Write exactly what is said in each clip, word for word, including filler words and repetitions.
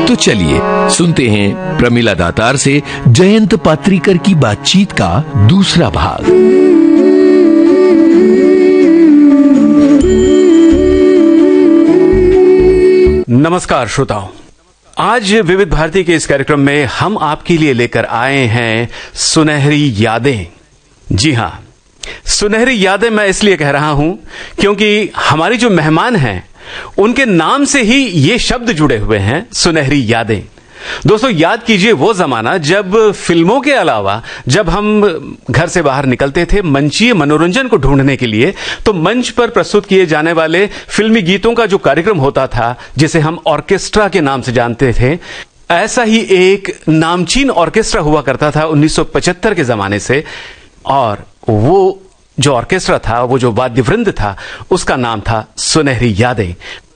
तो चलिए सुनते हैं प्रमिला दातार से जयंत पात्रीकर की बातचीत का दूसरा भाग। नमस्कार श्रोताओं, आज विविध भारती के इस कार्यक्रम में हम आपके लिए लेकर आए हैं सुनहरी यादें। जी हां, सुनहरी यादें मैं इसलिए कह रहा हूं क्योंकि हमारी जो मेहमान हैं उनके नाम से ही ये शब्द जुड़े हुए हैं, सुनहरी यादें। दोस्तों, याद कीजिए वो जमाना जब फिल्मों के अलावा जब हम घर से बाहर निकलते थे मंचीय मनोरंजन को ढूंढने के लिए, तो मंच पर प्रस्तुत किए जाने वाले फिल्मी गीतों का जो कार्यक्रम होता था जिसे हम ऑर्केस्ट्रा के नाम से जानते थे, ऐसा ही एक नामचीन ऑर्केस्ट्रा हुआ करता था उन्नीस सौ पचहत्तर के जमाने से। और वो जो ऑर्केस्ट्रा था, वो जो वाद्यवृंद था, उसका नाम था सुनहरी यादें।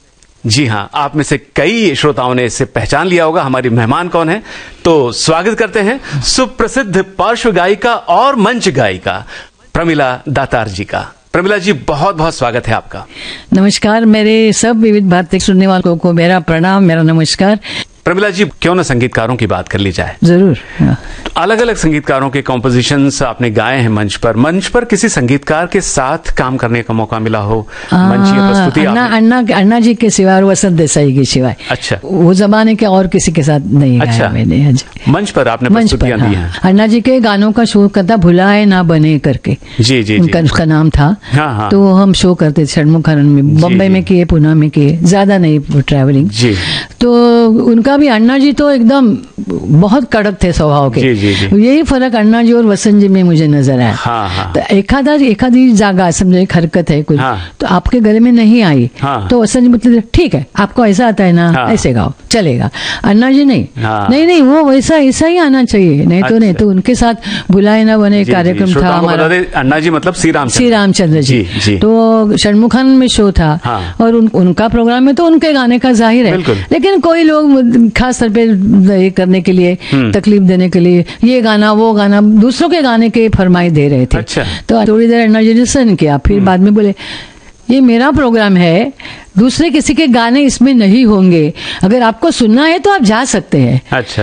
जी हां, आप में से कई श्रोताओं ने इसे पहचान लिया होगा। हमारी मेहमान कौन है, तो स्वागत करते हैं सुप्रसिद्ध पार्श्व गायिका और मंच गायिका प्रमिला दातार जी का। प्रमिला जी, बहुत बहुत स्वागत है आपका। नमस्कार, मेरे सब विविध भारती सुनने वालों को मेरा प्रणाम, मेरा नमस्कार। प्रमिला जी, क्यों ना संगीतकारों की बात कर ली जाए। जरूर। अलग अलग संगीतकारों के कॉम्पोजिशंस आपने गाए हैं मंच पर। मंच पर किसी संगीतकार के साथ काम करने का मौका मिला हो, मंचीय प्रस्तुति? अन्ना अन्ना अन्ना जी के सिवाय और वसंत देसाई के सिवाय। अच्छा। वो जमाने के और किसी के साथ नहीं गाया। अच्छा। मैंने मंच पर आपने प्रस्तुतियां दी हैं। अन्ना जी के गानों का शो करता, भुलाए ना बने करके। जी जी, उनका उसका नाम था। हाँ हाँ। तो हम शो करते षणमुखानंद में, बम्बई में किए, पुणे में किए, ज्यादा नहीं ट्रैवलिंग। जी। तो उनका भी, अन्ना जी तो एकदम बहुत कड़क थे स्वभाव के। जी, जी, जी। यही फर्क अन्ना जी और वसंत जी में मुझे नजर आया। हाँ, हाँ। तो एखादा एखादी जागा समझो, एक हरकत है कुछ, हाँ। तो आपके गले में नहीं आई। हाँ। तो वसंत जी मतलब ठीक है, आपको ऐसा आता है ना, हाँ। ऐसे गाओ, चलेगा। अन्ना जी नहीं। हाँ। नहीं नहीं, वो वैसा ऐसा ही आना चाहिए, नहीं तो नहीं। तो उनके साथ भुलाए ना बने कार्यक्रम था हमारा। अन्ना जी मतलब श्री रामचंद्र श्री रामचंद्र जी, जी, जी। तो षणमुखानंद में शो था। हाँ। और उन, उनका प्रोग्राम में तो उनके गाने का जाहिर है, लेकिन कोई लोग खास तौर पे ये करने के लिए, तकलीफ देने के लिए, ये गाना वो गाना, दूसरों के गाने के फरमाई दे रहे थे। अच्छा। तो थोड़ी देर अन्ना जी ने सुन किया, फिर बाद में बोले ये मेरा प्रोग्राम है, दूसरे किसी के गाने इसमें नहीं होंगे, अगर आपको सुनना है तो आप जा सकते हैं। अच्छा।